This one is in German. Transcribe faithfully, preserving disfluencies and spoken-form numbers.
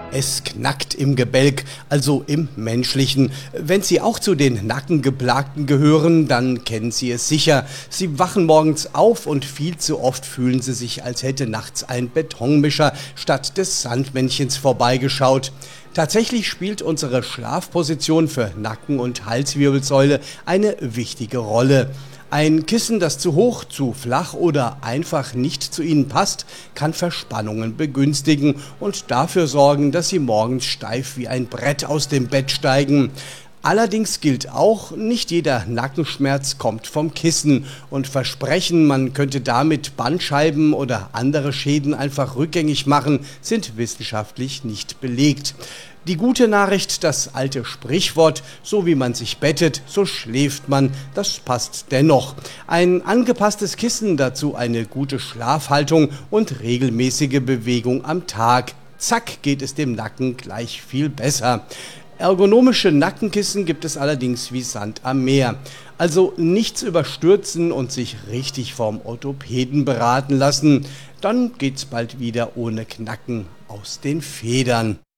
Es knackt im Gebälk, also im Menschlichen. Wenn Sie auch zu den Nackengeplagten gehören, dann kennen Sie es sicher. Sie wachen morgens auf und viel zu oft fühlen Sie sich, als hätte nachts ein Betonmischer statt des Sandmännchens vorbeigeschaut. Tatsächlich spielt unsere Schlafposition für Nacken- und Halswirbelsäule eine wichtige Rolle. Ein Kissen, das zu hoch, zu flach oder einfach nicht zu Ihnen passt, kann Verspannungen begünstigen und dafür sorgen, dass Sie morgens steif wie ein Brett aus dem Bett steigen. Allerdings gilt auch, nicht jeder Nackenschmerz kommt vom Kissen, und Versprechen, man könnte damit Bandscheiben oder andere Schäden einfach rückgängig machen, sind wissenschaftlich nicht belegt. Die gute Nachricht, das alte Sprichwort, so wie man sich bettet, so schläft man, das passt dennoch. Ein angepasstes Kissen, dazu eine gute Schlafhaltung und regelmäßige Bewegung am Tag. Zack, geht es dem Nacken gleich viel besser. Ergonomische Nackenkissen gibt es allerdings wie Sand am Meer. Also nichts überstürzen und sich richtig vom Orthopäden beraten lassen. Dann geht's bald wieder ohne Knacken aus den Federn.